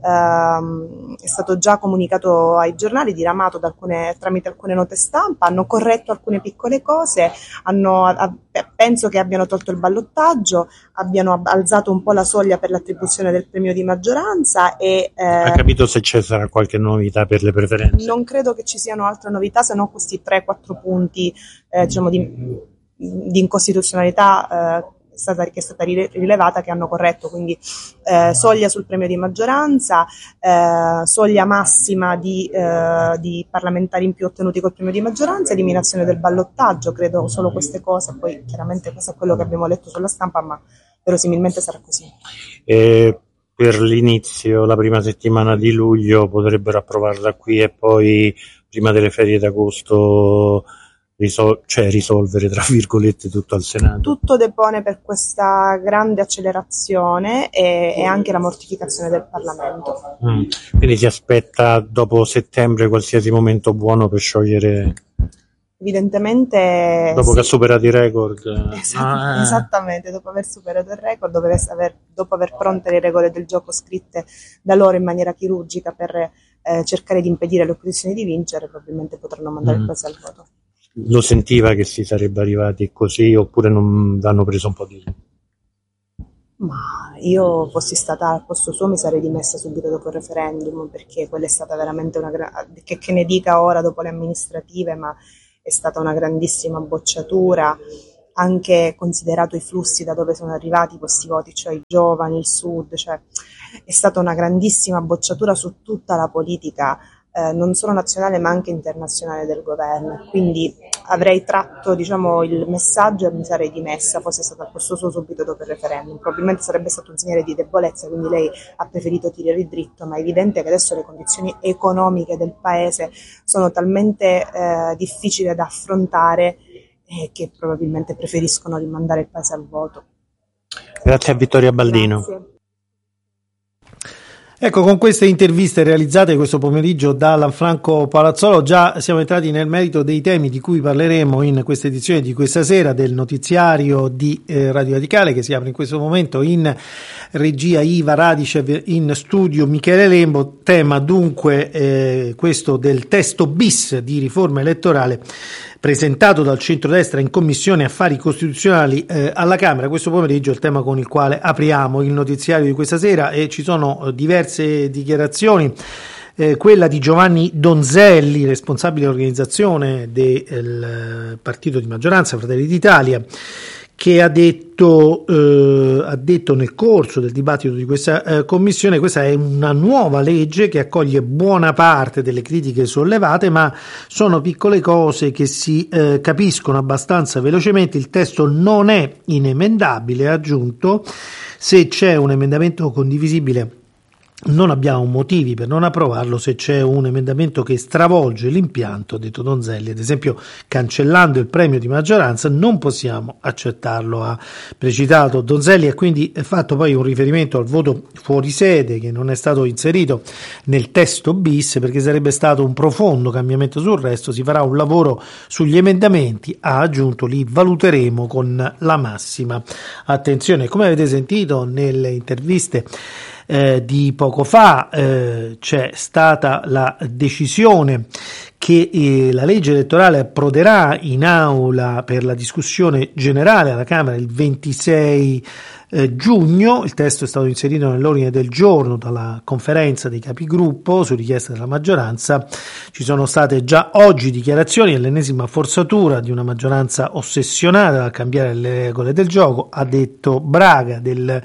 comunicato ai giornali, diramato tramite alcune note stampa, hanno corretto alcune piccole cose, penso che abbiano tolto il ballottaggio, abbiano alzato un po' la soglia per l'attribuzione del premio di maggioranza e... Ha capito se c'è sarà qualche novità per le preferenze? Non credo che ci siano altre novità, se no questi 3-4 punti di incostituzionalità che è stata rilevata, che hanno corretto, quindi soglia sul premio di maggioranza, soglia massima di parlamentari in più ottenuti col premio di maggioranza, eliminazione del ballottaggio. Credo solo queste cose, poi chiaramente questo è quello che abbiamo letto sulla stampa, ma verosimilmente sarà così. Per l'inizio, la prima settimana di luglio, potrebbero approvarla qui e poi prima delle ferie d'agosto risolvere tra virgolette tutto al Senato. Tutto depone per questa grande accelerazione e anche la mortificazione del Parlamento. Quindi si aspetta dopo settembre qualsiasi momento buono per sciogliere? Evidentemente dopo che ha superato i record. Esattamente, dopo aver superato il record, dopo aver pronte le regole del gioco scritte da loro in maniera chirurgica per cercare di impedire alle opposizioni di vincere, probabilmente potranno mandare il paese al voto. Lo sentiva che si sarebbe arrivati così, oppure non hanno preso un po' di... Ma io fossi stata al posto suo mi sarei dimessa subito dopo il referendum, perché quella è stata veramente che ne dica ora dopo le amministrative, ma è stata una grandissima bocciatura, anche considerato i flussi da dove sono arrivati questi voti, cioè i giovani, il sud, cioè è stata una grandissima bocciatura su tutta la politica, non solo nazionale ma anche internazionale del governo. Quindi avrei tratto, diciamo, il messaggio e mi sarei dimessa, fosse stata al posto suo subito dopo il referendum. Probabilmente sarebbe stato un segnale di debolezza, quindi lei ha preferito tirare dritto, ma è evidente che adesso le condizioni economiche del paese sono talmente difficili da affrontare che probabilmente preferiscono rimandare il paese al voto. Grazie a Vittoria Baldino. Grazie. Ecco, con queste interviste realizzate questo pomeriggio da Lanfranco Palazzolo già siamo entrati nel merito dei temi di cui parleremo in questa edizione di questa sera del notiziario di Radio Radicale, che si apre in questo momento. In regia Iva Radicev, in studio Michele Lembo. Tema dunque questo del testo bis di riforma elettorale presentato dal centrodestra in Commissione Affari Costituzionali alla Camera. Questo pomeriggio è il tema con il quale apriamo il notiziario di questa sera, e ci sono diverse dichiarazioni. Quella di Giovanni Donzelli, responsabile dell'organizzazione del partito di maggioranza Fratelli d'Italia, che ha detto nel corso del dibattito di questa commissione: questa è una nuova legge che accoglie buona parte delle critiche sollevate, ma sono piccole cose che si capiscono abbastanza velocemente. Il testo non è inemendabile, ha aggiunto. Se c'è un emendamento condivisibile non abbiamo motivi per non approvarlo. Se c'è un emendamento che stravolge l'impianto, ha detto Donzelli, ad esempio cancellando il premio di maggioranza, non possiamo accettarlo, ha precitato Donzelli. E quindi è fatto poi un riferimento al voto fuori sede, che non è stato inserito nel testo bis perché sarebbe stato un profondo cambiamento sul resto. Si farà un lavoro sugli emendamenti, ha aggiunto, li valuteremo con la massima attenzione. Come avete sentito nelle interviste di poco fa, c'è stata la decisione che la legge elettorale approderà in aula per la discussione generale alla Camera il 26 giugno. Il testo è stato inserito nell'ordine del giorno dalla conferenza dei capigruppo su richiesta della maggioranza. Ci sono state già oggi dichiarazioni all'ennesima forzatura di una maggioranza ossessionata a cambiare le regole del gioco, ha detto Braga del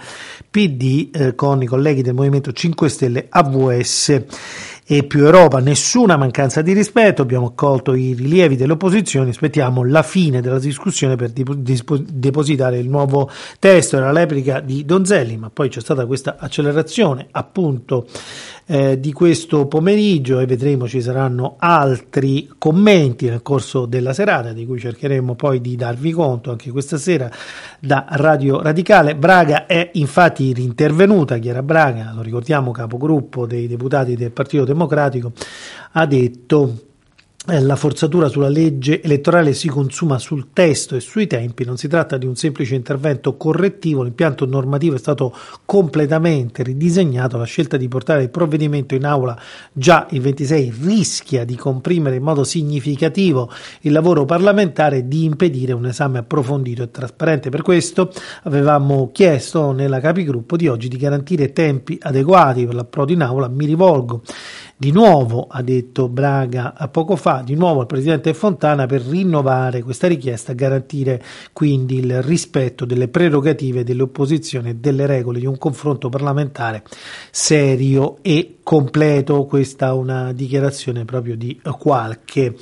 PD con i colleghi del Movimento 5 Stelle, AVS e Più Europa. Nessuna mancanza di rispetto, abbiamo accolto i rilievi delle opposizioni, aspettiamo la fine della discussione per depositare il nuovo testo. Era la replica di Donzelli, ma poi c'è stata questa accelerazione appunto di questo pomeriggio, e vedremo, ci saranno altri commenti nel corso della serata di cui cercheremo poi di darvi conto anche questa sera da Radio Radicale. Braga è infatti rintervenuta, Chiara Braga, lo ricordiamo, capogruppo dei deputati del Partito Democratico, ha detto: la forzatura sulla legge elettorale si consuma sul testo e sui tempi, non si tratta di un semplice intervento correttivo, l'impianto normativo è stato completamente ridisegnato, la scelta di portare il provvedimento in aula già il 26 rischia di comprimere in modo significativo il lavoro parlamentare e di impedire un esame approfondito e trasparente. Per questo avevamo chiesto nella capigruppo di oggi di garantire tempi adeguati per l'approdo in aula. Mi rivolgo di nuovo, ha detto Braga a poco fa, di nuovo al Presidente Fontana per rinnovare questa richiesta, garantire quindi il rispetto delle prerogative dell'opposizione e delle regole di un confronto parlamentare serio e completo. Questa è una dichiarazione proprio di qualche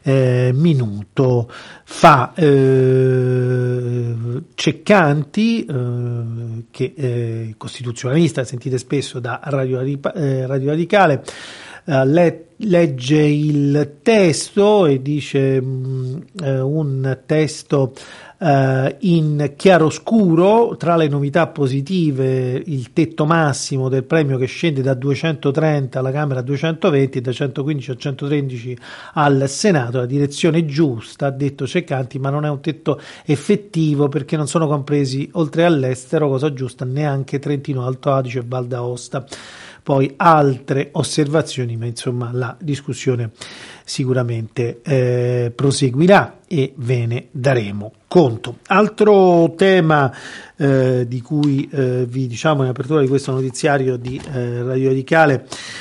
minuto fa. Ceccanti, che costituzionalista, sentite spesso da Radio Radicale, legge il testo e dice un testo in chiaroscuro. Tra le novità positive il tetto massimo del premio che scende da 230 alla Camera a 220 e da 115 a 113 al Senato. La direzione giusta, ha detto Ceccanti, ma non è un tetto effettivo perché non sono compresi oltre all'estero, cosa giusta, neanche Trentino, Alto Adige e Val d'Aosta. poi altre osservazioni, ma insomma la discussione sicuramente proseguirà e ve ne daremo conto. Altro tema di cui vi diciamo in apertura di questo notiziario di Radio Radicale,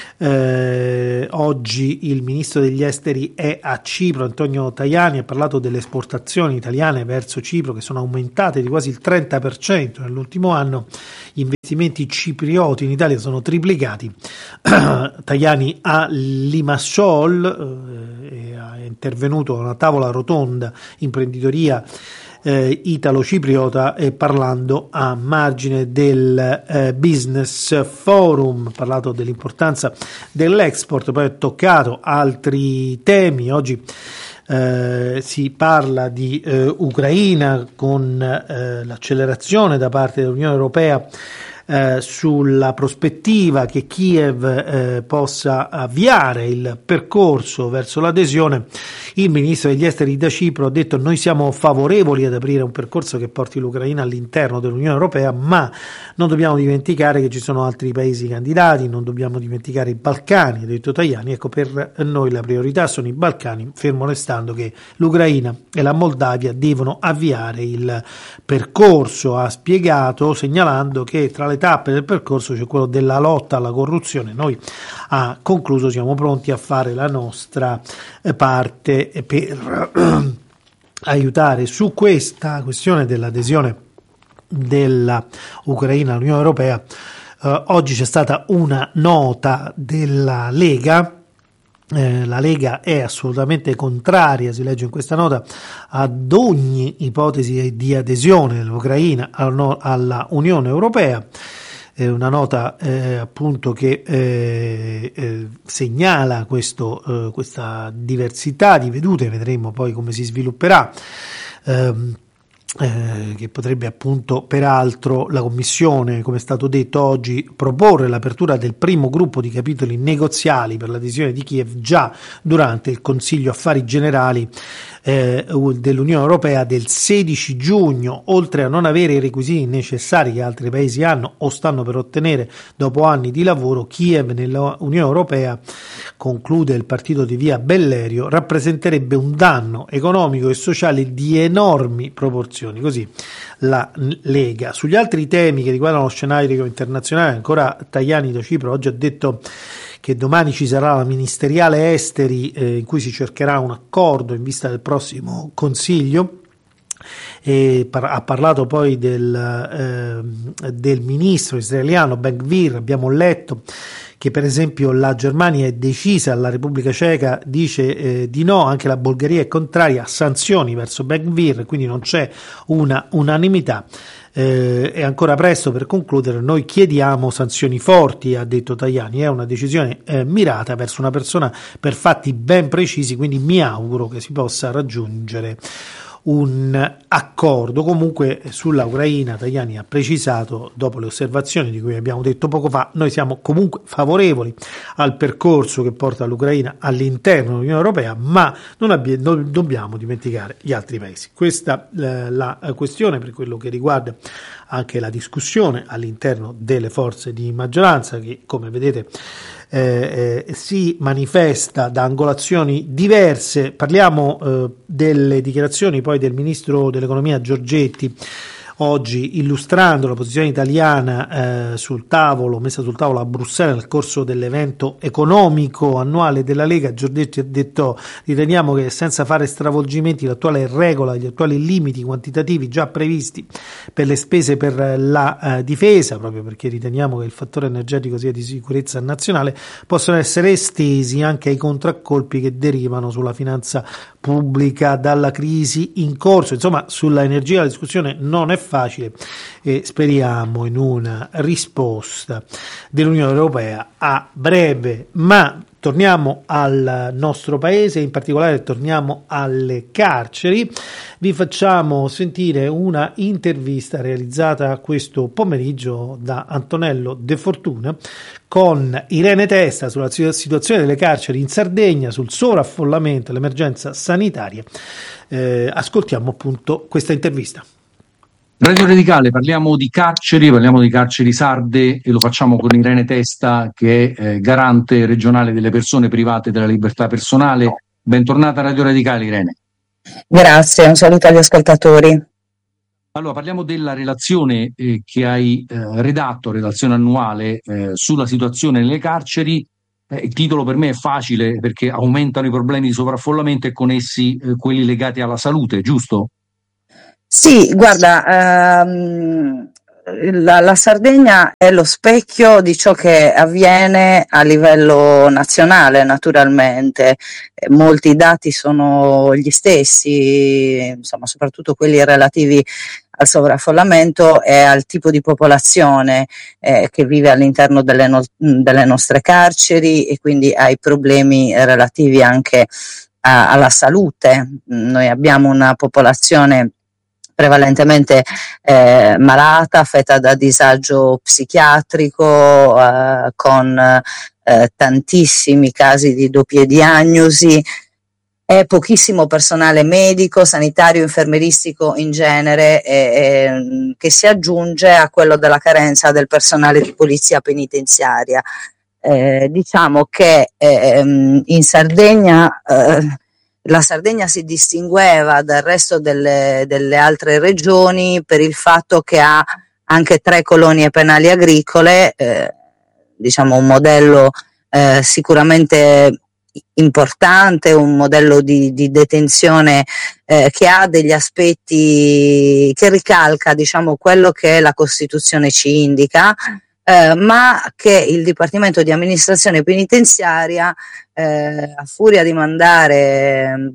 oggi il ministro degli esteri è a Cipro, Antonio Tajani ha parlato delle esportazioni italiane verso Cipro che sono aumentate di quasi il 30% nell'ultimo anno, gli investimenti ciprioti in Italia sono triplicati. Tajani a Limassol è intervenuto a una tavola rotonda imprenditoria italo-cipriota parlando a margine del Business Forum, ha parlato dell'importanza dell'export, poi ha toccato altri temi. Oggi si parla di Ucraina con l'accelerazione da parte dell'Unione Europea sulla prospettiva che Kiev possa avviare il percorso verso l'adesione. Il ministro degli esteri da Cipro ha detto: noi siamo favorevoli ad aprire un percorso che porti l'Ucraina all'interno dell'Unione Europea, ma non dobbiamo dimenticare che ci sono altri paesi candidati, non dobbiamo dimenticare i Balcani, ha detto Tajani. Ecco, per noi la priorità sono i Balcani, fermo restando che l'Ucraina e la Moldavia devono avviare il percorso, ha spiegato, segnalando che tra le tappe del percorso c'è quello della lotta alla corruzione. Noi, ha concluso, siamo pronti a fare la nostra parte per aiutare su questa questione dell'adesione della Ucraina all'Unione Europea. Oggi c'è stata una nota della Lega. La Lega è assolutamente contraria, si legge in questa nota, ad ogni ipotesi di adesione dell'Ucraina alla Unione Europea. È una nota appunto che segnala questa diversità di vedute, vedremo poi come si svilupperà. Che potrebbe appunto, peraltro, la Commissione, come è stato detto oggi, proporre l'apertura del primo gruppo di capitoli negoziali per l'adesione di Kiev già durante il Consiglio Affari Generali dell'Unione Europea del 16 giugno, oltre a non avere i requisiti necessari che altri paesi hanno o stanno per ottenere dopo anni di lavoro. Kiev nell'Unione Europea, conclude il partito di Via Bellerio, rappresenterebbe un danno economico e sociale di enormi proporzioni, così la Lega. Sugli altri temi che riguardano lo scenario internazionale, ancora Tajani da Cipro oggi ha detto che domani ci sarà la ministeriale esteri in cui si cercherà un accordo in vista del prossimo Consiglio. Ha parlato poi del ministro israeliano Ben-Gvir. Abbiamo letto che per esempio la Germania è decisa, la Repubblica Ceca dice di no, anche la Bulgaria è contraria a sanzioni verso Ben-Gvir, quindi non c'è una unanimità. È ancora presto per concludere, noi chiediamo sanzioni forti, ha detto Tajani, è una decisione mirata verso una persona per fatti ben precisi, quindi mi auguro che si possa raggiungere un accordo. Comunque sulla Ucraina Tajani ha precisato, dopo le osservazioni di cui abbiamo detto poco fa, noi siamo comunque favorevoli al percorso che porta l'Ucraina all'interno dell'Unione Europea, ma non dobbiamo dimenticare gli altri paesi. Questa la questione per quello che riguarda anche la discussione all'interno delle forze di maggioranza, che come vedete si manifesta da angolazioni diverse. Parliamo delle dichiarazioni poi del ministro dell'economia Giorgetti, oggi illustrando la posizione italiana messa sul tavolo a Bruxelles nel corso dell'evento economico annuale della Lega. Giorgetti ha detto: riteniamo che senza fare stravolgimenti l'attuale regola, gli attuali limiti quantitativi già previsti per le spese per la difesa, proprio perché riteniamo che il fattore energetico sia di sicurezza nazionale, possono essere estesi anche ai contraccolpi che derivano sulla finanza pubblica dalla crisi in corso. Insomma, sulla energia la discussione non è facile e speriamo in una risposta dell'Unione Europea a breve. Ma torniamo al nostro paese, in particolare torniamo alle carceri. Vi facciamo sentire una intervista realizzata questo pomeriggio da Antonello De Fortuna con Irene Testa sulla situazione delle carceri in Sardegna, sul sovraffollamento e l'emergenza sanitaria. Ascoltiamo appunto questa intervista. Radio Radicale, parliamo di carceri sarde e lo facciamo con Irene Testa, che è garante regionale delle persone private della libertà personale. Bentornata a Radio Radicale, Irene. Grazie, un saluto agli ascoltatori. Allora, parliamo della relazione che hai redatto, relazione annuale sulla situazione nelle carceri. Il titolo per me è facile perché aumentano i problemi di sovraffollamento e con essi quelli legati alla salute, giusto? Sì, guarda, la Sardegna è lo specchio di ciò che avviene a livello nazionale, naturalmente. Molti dati sono gli stessi, insomma, soprattutto quelli relativi al sovraffollamento e al tipo di popolazione che vive all'interno delle nostre carceri e quindi ai problemi relativi anche alla salute. Noi abbiamo una popolazione prevalentemente malata, affetta da disagio psichiatrico, con tantissimi casi di doppie diagnosi e pochissimo personale medico, sanitario, infermeristico in genere, che si aggiunge a quello della carenza del personale di polizia penitenziaria. Diciamo che in Sardegna la Sardegna si distingueva dal resto delle altre regioni per il fatto che ha anche 3 colonie penali agricole, diciamo un modello sicuramente importante, un modello di detenzione che ha degli aspetti che ricalca, diciamo, quello che la Costituzione ci indica, ma che il Dipartimento di Amministrazione Penitenziaria, a furia di mandare,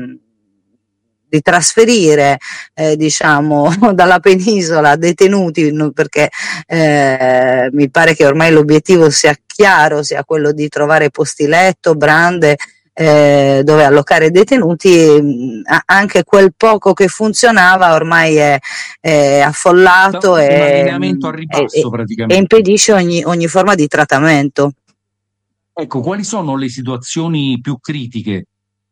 di trasferire, diciamo, dalla penisola detenuti, perché mi pare che ormai l'obiettivo sia chiaro, sia quello di trovare posti letto, brande, dove allocare detenuti, anche quel poco che funzionava ormai è affollato un allineamento a ribasso praticamente. E impedisce ogni forma di trattamento. Ecco, quali sono le situazioni più critiche?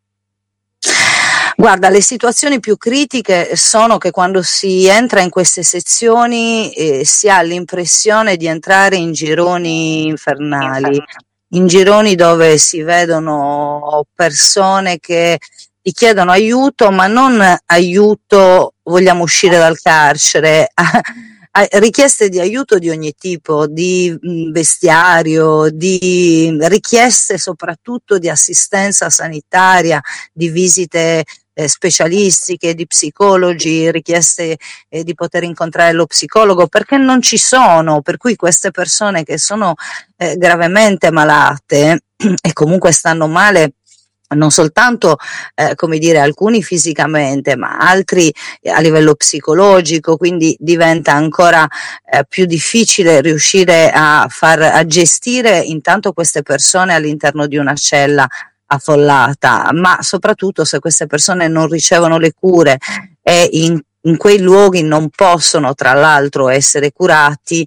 Guarda, le situazioni più critiche sono che quando si entra in queste sezioni si ha l'impressione di entrare in gironi infernali, in gironi dove si vedono persone che ti chiedono aiuto, ma non aiuto, vogliamo uscire dal carcere, richieste di aiuto di ogni tipo, di vestiario, di richieste soprattutto di assistenza sanitaria, di visite specialistiche, di psicologi, richieste di poter incontrare lo psicologo, perché non ci sono, per cui queste persone che sono gravemente malate e comunque stanno male non soltanto come dire, alcuni fisicamente, ma altri a livello psicologico, quindi diventa ancora più difficile riuscire a gestire intanto queste persone all'interno di una cella affollata, ma soprattutto se queste persone non ricevono le cure e in quei luoghi non possono tra l'altro essere curati.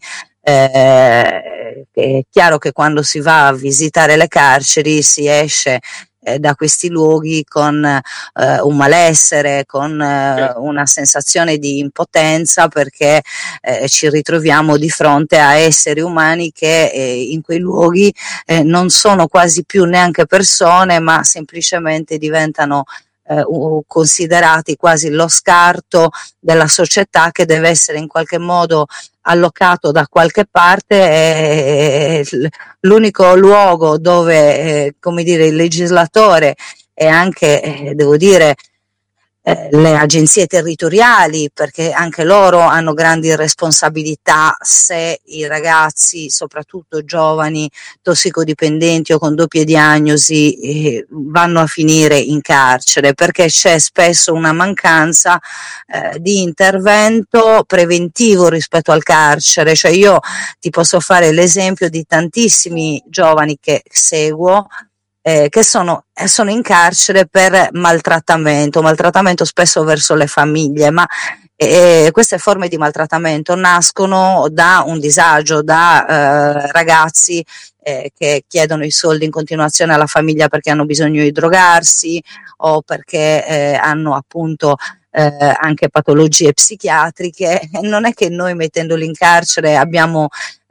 È chiaro che quando si va a visitare le carceri si esce da questi luoghi con un malessere, con una sensazione di impotenza, perché ci ritroviamo di fronte a esseri umani che in quei luoghi non sono quasi più neanche persone, ma semplicemente diventano considerati quasi lo scarto della società, che deve essere in qualche modo allocato da qualche parte. È l'unico luogo dove come dire, il legislatore e anche devo dire le agenzie territoriali, perché anche loro hanno grandi responsabilità se i ragazzi, soprattutto giovani, tossicodipendenti o con doppie diagnosi, vanno a finire in carcere, perché c'è spesso una mancanza di intervento preventivo rispetto al carcere. Cioè, io ti posso fare l'esempio di tantissimi giovani che seguo, che sono in carcere per maltrattamento spesso verso le famiglie, ma queste forme di maltrattamento nascono da un disagio, da ragazzi che chiedono i soldi in continuazione alla famiglia perché hanno bisogno di drogarsi o perché hanno appunto anche patologie psichiatriche. Non è che noi mettendoli in carcere abbiamo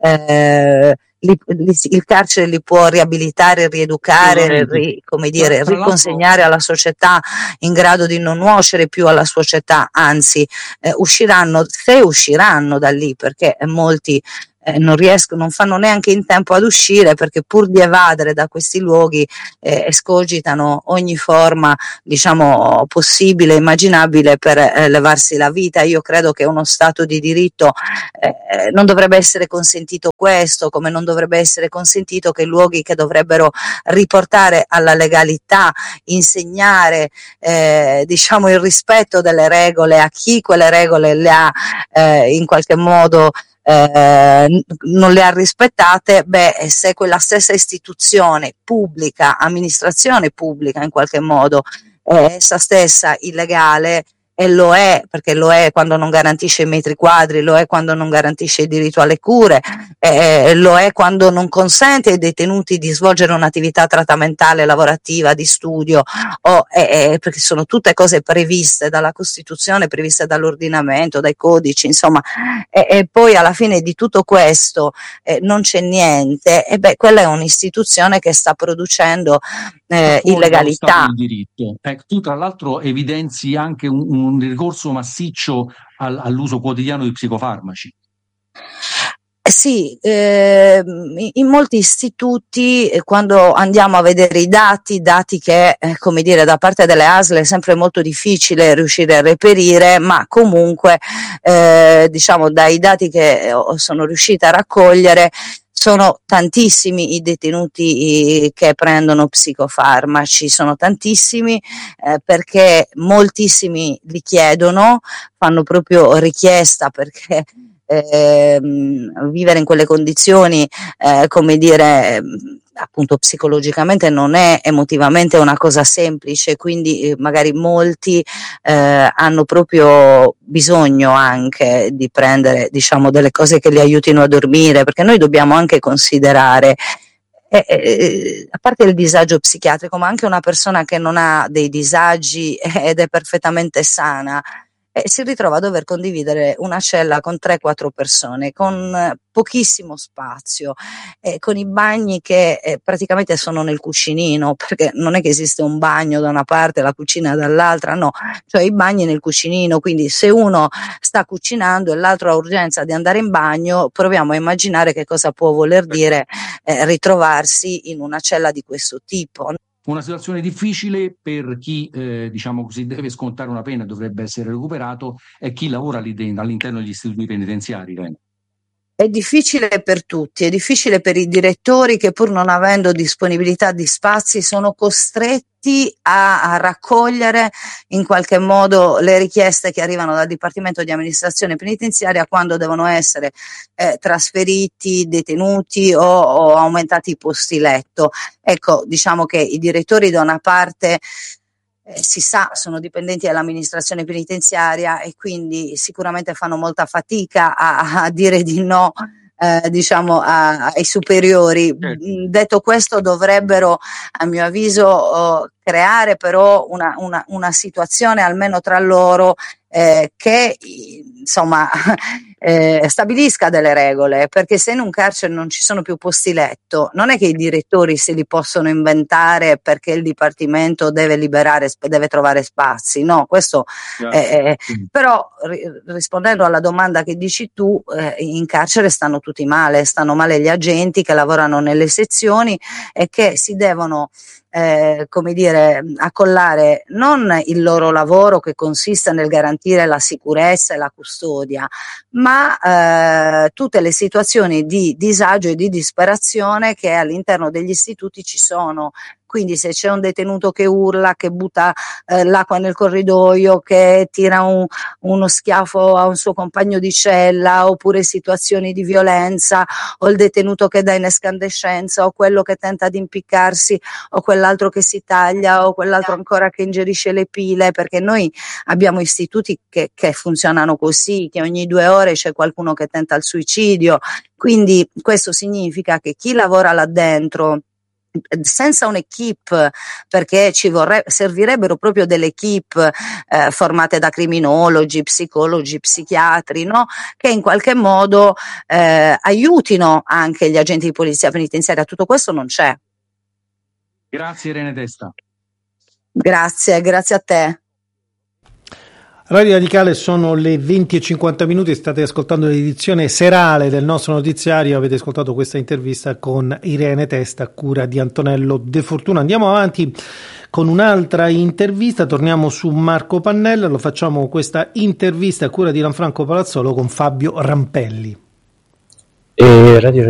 il carcere li può riabilitare, rieducare, come dire, riconsegnare alla società in grado di non nuocere più alla società, anzi usciranno, se usciranno da lì, perché molti non fanno neanche in tempo ad uscire, perché pur di evadere da questi luoghi escogitano ogni forma, diciamo, possibile, immaginabile per levarsi la vita. Io credo che uno Stato di diritto non dovrebbe essere consentito questo, come non dovrebbe essere consentito che luoghi che dovrebbero riportare alla legalità, insegnare diciamo il rispetto delle regole a chi quelle regole le ha in qualche modo non le ha rispettate, se quella stessa istituzione pubblica, amministrazione pubblica in qualche modo, è essa stessa illegale, e lo è, perché lo è quando non garantisce i metri quadri, lo è quando non garantisce il diritto alle cure, lo è quando non consente ai detenuti di svolgere un'attività trattamentale, lavorativa, di studio, perché sono tutte cose previste dalla Costituzione, previste dall'ordinamento, dai codici, insomma, e poi alla fine di tutto questo non c'è niente, quella è un'istituzione che sta producendo illegalità. Diritto. Tu tra l'altro evidenzi anche un ricorso massiccio all'uso quotidiano di psicofarmaci. Sì, in molti istituti quando andiamo a vedere i dati che come dire da parte delle ASL è sempre molto difficile riuscire a reperire, ma comunque diciamo dai dati che sono riuscita a raccogliere sono tantissimi i detenuti che prendono psicofarmaci, sono tantissimi perché moltissimi li chiedono, fanno proprio richiesta perché vivere in quelle condizioni, come dire, appunto psicologicamente non è emotivamente una cosa semplice, quindi magari molti hanno proprio bisogno anche di prendere, diciamo, delle cose che li aiutino a dormire, perché noi dobbiamo anche considerare a parte il disagio psichiatrico, ma anche una persona che non ha dei disagi ed è perfettamente sana, si ritrova a dover condividere una cella con 3-4 persone, con pochissimo spazio, con i bagni che praticamente sono nel cucinino, perché non è che esiste un bagno da una parte e la cucina dall'altra, no, cioè i bagni nel cucinino, quindi se uno sta cucinando e l'altro ha urgenza di andare in bagno, proviamo a immaginare che cosa può voler dire ritrovarsi in una cella di questo tipo. Una situazione difficile per chi, diciamo così, deve scontare una pena e dovrebbe essere recuperato, e chi lavora lì dentro, all'interno degli istituti penitenziari. È difficile per tutti, è difficile per i direttori che pur non avendo disponibilità di spazi sono costretti a raccogliere in qualche modo le richieste che arrivano dal Dipartimento di Amministrazione Penitenziaria quando devono essere trasferiti, detenuti o aumentati i posti letto. Ecco, diciamo che i direttori da una parte si sa, sono dipendenti dall'amministrazione penitenziaria e quindi sicuramente fanno molta fatica a dire di no, diciamo ai superiori. Detto questo, dovrebbero, a mio avviso, creare però una situazione almeno tra loro che insomma stabilisca delle regole, perché se in un carcere non ci sono più posti letto, non è che i direttori se li possono inventare perché il dipartimento deve deve trovare spazi, no, questo però rispondendo alla domanda che dici tu, in carcere stanno tutti male, stanno male gli agenti che lavorano nelle sezioni e che si devono come dire, accollare non il loro lavoro che consiste nel garantire la sicurezza e la custodia, ma tutte le situazioni di disagio e di disperazione che all'interno degli istituti ci sono. Quindi se c'è un detenuto che urla, che butta l'acqua nel corridoio, che tira uno schiaffo a un suo compagno di cella, oppure situazioni di violenza, o il detenuto che dà in escandescenza, o quello che tenta di impiccarsi, o quell'altro che si taglia, o quell'altro ancora che ingerisce le pile, perché noi abbiamo istituti che funzionano così, che ogni 2 ore c'è qualcuno che tenta il suicidio. Quindi questo significa che chi lavora là dentro senza un'equipe, perché servirebbero proprio delle equipe formate da criminologi, psicologi, psichiatri, no? Che in qualche modo aiutino anche gli agenti di polizia penitenziaria. Tutto questo non c'è. Grazie Irene Testa. Grazie a te. Radio Radicale, sono le 20:50, state ascoltando l'edizione serale del nostro notiziario, avete ascoltato questa intervista con Irene Testa a cura di Antonello De Fortuna. Andiamo avanti con un'altra intervista, torniamo su Marco Pannella, lo facciamo questa intervista a cura di Lanfranco Palazzolo con Fabio Rampelli. Radio